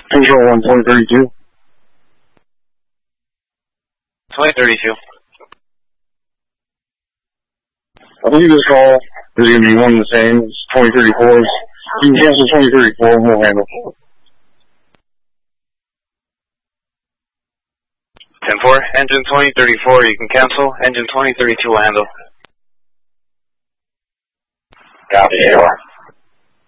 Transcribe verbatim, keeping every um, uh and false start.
Control one, twenty thirty-two. twenty thirty-two. I believe this call is going to be one and the same. It's twenty thirty-four. You can cancel twenty thirty-four and we'll handle it. ten four, engine twenty thirty-four, you can cancel. Engine twenty thirty-two will handle. Copy, A R.